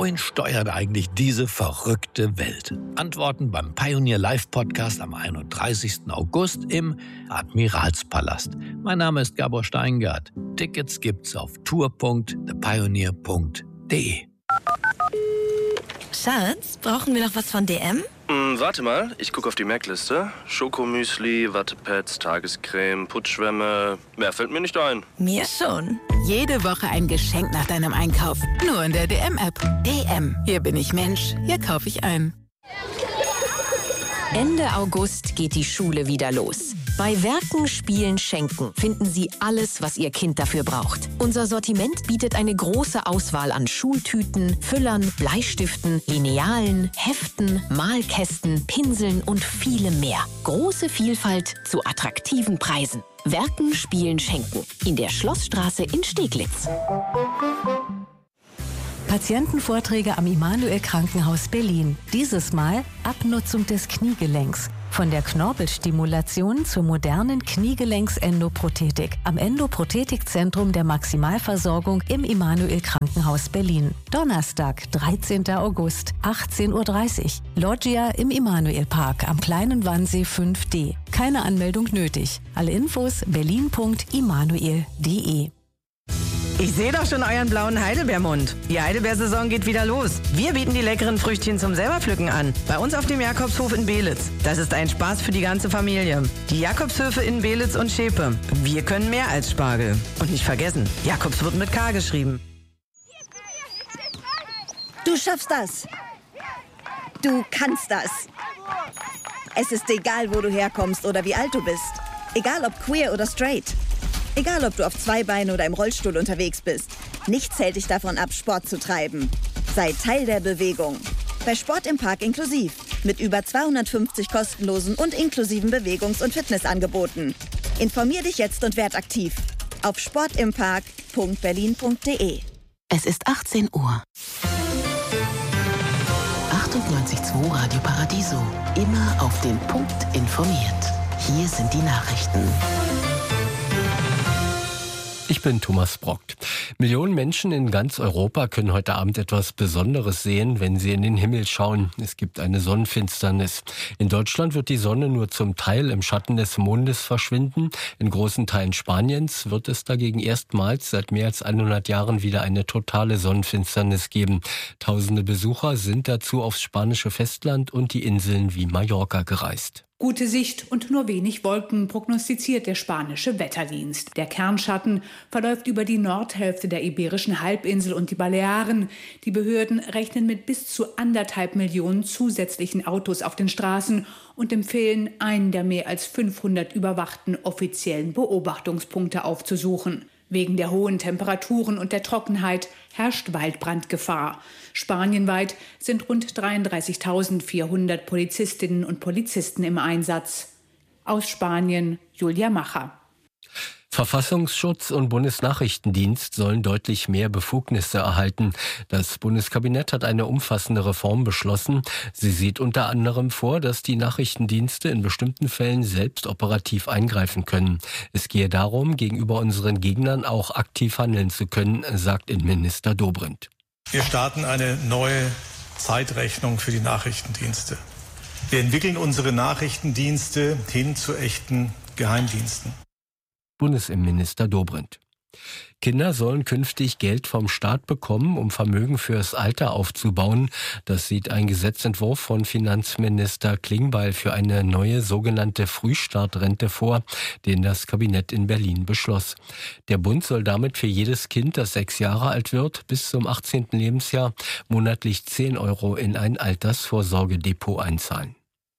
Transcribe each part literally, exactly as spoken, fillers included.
wohin steuert eigentlich diese verrückte Welt? Antworten beim Pioneer Live Podcast am einunddreißigsten August im Admiralspalast. Mein Name ist Gabor Steingart. Tickets gibt's auf tour punkt the pioneer punkt de. Schatz, brauchen wir noch was von D M? Hm, warte mal, ich gucke auf die Merkliste. Schokomüsli, Wattepads, Tagescreme, Putzschwämme. Mehr fällt mir nicht ein. Mir schon. Jede Woche ein Geschenk nach deinem Einkauf. Nur in der D M-App. D M. Hier bin ich Mensch. Hier kaufe ich ein. Ende August geht die Schule wieder los. Bei Werken, Spielen, Schenken finden Sie alles, was Ihr Kind dafür braucht. Unser Sortiment bietet eine große Auswahl an Schultüten, Füllern, Bleistiften, Linealen, Heften, Malkästen, Pinseln und vielem mehr. Große Vielfalt zu attraktiven Preisen. Werken, Spielen, Schenken. In der Schlossstraße in Steglitz. Patientenvorträge am Immanuel-Krankenhaus Berlin. Dieses Mal Abnutzung des Kniegelenks. Von der Knorpelstimulation zur modernen Kniegelenks-Endoprothetik am Endoprothetikzentrum der Maximalversorgung im Immanuel-Krankenhaus Berlin. Donnerstag, dreizehnten August, achtzehn Uhr dreißig. Loggia im Immanuel-Park am Kleinen Wannsee fünf D. Keine Anmeldung nötig. Alle Infos berlin punkt immanuel punkt de. Ich sehe doch schon euren blauen Heidelbeermund. Die Heidelbeersaison geht wieder los. Wir bieten die leckeren Früchtchen zum Selberpflücken an. Bei uns auf dem Jakobshof in Belitz. Das ist ein Spaß für die ganze Familie. Die Jakobshöfe in Belitz und Schepe. Wir können mehr als Spargel. Und nicht vergessen, Jakobs wird mit K geschrieben. Du schaffst das. Du kannst das. Es ist egal, wo du herkommst oder wie alt du bist. Egal ob queer oder straight. Egal, ob du auf zwei Beinen oder im Rollstuhl unterwegs bist. Nichts hält dich davon ab, Sport zu treiben. Sei Teil der Bewegung. Bei Sport im Park inklusiv. Mit über zweihundertfünfzig kostenlosen und inklusiven Bewegungs- und Fitnessangeboten. Informier dich jetzt und werd aktiv. Auf sportimpark punkt berlin punkt de. Es ist achtzehn Uhr. achtundneunzig Komma zwei Radio Paradiso. Immer auf den Punkt informiert. Hier sind die Nachrichten. Ich bin Thomas Brockt. Millionen Menschen in ganz Europa können heute Abend etwas Besonderes sehen, wenn sie in den Himmel schauen. Es gibt eine Sonnenfinsternis. In Deutschland wird die Sonne nur zum Teil im Schatten des Mondes verschwinden. In großen Teilen Spaniens wird es dagegen erstmals seit mehr als hundert Jahren wieder eine totale Sonnenfinsternis geben. Tausende Besucher sind dazu aufs spanische Festland und die Inseln wie Mallorca gereist. Gute Sicht und nur wenig Wolken prognostiziert der spanische Wetterdienst. Der Kernschatten verläuft über die Nordhälfte der Iberischen Halbinsel und die Balearen. Die Behörden rechnen mit bis zu anderthalb Millionen zusätzlichen Autos auf den Straßen und empfehlen, einen der mehr als fünfhundert überwachten offiziellen Beobachtungspunkte aufzusuchen. Wegen der hohen Temperaturen und der Trockenheit herrscht Waldbrandgefahr. Spanienweit sind rund dreiunddreißigtausendvierhundert Polizistinnen und Polizisten im Einsatz. Aus Spanien Julia Macher. Verfassungsschutz und Bundesnachrichtendienst sollen deutlich mehr Befugnisse erhalten. Das Bundeskabinett hat eine umfassende Reform beschlossen. Sie sieht unter anderem vor, dass die Nachrichtendienste in bestimmten Fällen selbst operativ eingreifen können. Es gehe darum, gegenüber unseren Gegnern auch aktiv handeln zu können, sagt Innenminister Dobrindt. Wir starten eine neue Zeitrechnung für die Nachrichtendienste. Wir entwickeln unsere Nachrichtendienste hin zu echten Geheimdiensten. Bundesinnenminister Dobrindt. Kinder sollen künftig Geld vom Staat bekommen, um Vermögen fürs Alter aufzubauen. Das sieht ein Gesetzentwurf von Finanzminister Klingbeil für eine neue sogenannte Frühstartrente vor, den das Kabinett in Berlin beschloss. Der Bund soll damit für jedes Kind, das sechs Jahre alt wird, bis zum achtzehnten Lebensjahr monatlich zehn Euro in ein Altersvorsorgedepot einzahlen.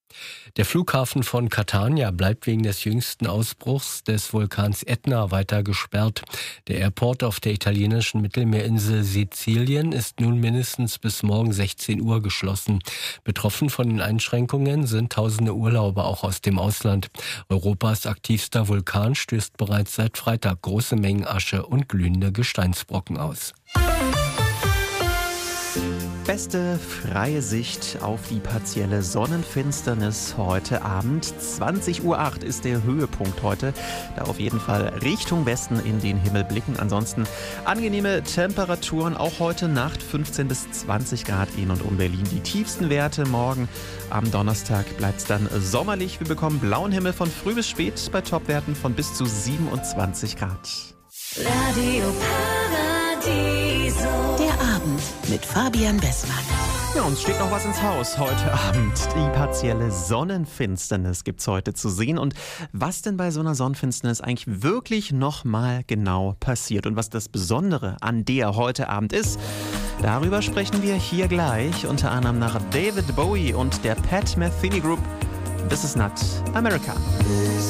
Der Flughafen von Catania bleibt wegen des jüngsten Ausbruchs des Vulkans Etna weiter gesperrt. Der Airport auf der italienischen Mittelmeerinsel Sizilien ist nun mindestens bis morgen sechzehn Uhr geschlossen. Betroffen von den Einschränkungen sind tausende Urlauber auch aus dem Ausland. Europas aktivster Vulkan stößt bereits seit Freitag große Mengen Asche und glühende Gesteinsbrocken aus. Beste freie Sicht auf die partielle Sonnenfinsternis heute Abend. zwanzig Uhr acht ist der Höhepunkt heute. Da auf jeden Fall Richtung Westen in den Himmel blicken. Ansonsten angenehme Temperaturen, auch heute Nacht fünfzehn bis zwanzig Grad in und um Berlin. Die tiefsten Werte morgen am Donnerstag bleibt es dann sommerlich. Wir bekommen blauen Himmel von früh bis spät bei Topwerten von bis zu siebenundzwanzig Grad. Radio Paradiso. Der Abend mit Fabian Bessmann. Ja, uns steht noch was ins Haus heute Abend. Die partielle Sonnenfinsternis gibt's heute zu sehen. Und was denn bei so einer Sonnenfinsternis eigentlich wirklich nochmal genau passiert und was das Besondere an der heute Abend ist, darüber sprechen wir hier gleich. Unter anderem nach David Bowie und der Pat Metheny Group. This is not America.